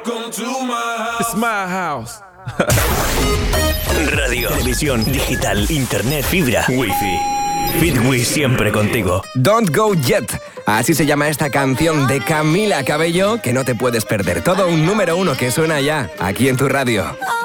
It's my house. Radio, televisión, digital, internet, fibra, wifi. Fitwi siempre contigo. Don't Go Yet. Así se llama esta canción de Camila Cabello que no te puedes perder. Todo un número 1 que suena ya aquí en tu radio.